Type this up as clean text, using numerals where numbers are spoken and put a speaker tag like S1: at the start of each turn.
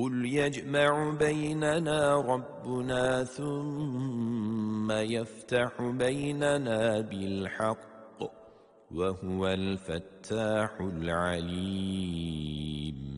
S1: قل يجمع بيننا ربنا ثم يفتح بيننا بالحق وهو الفتاح العليم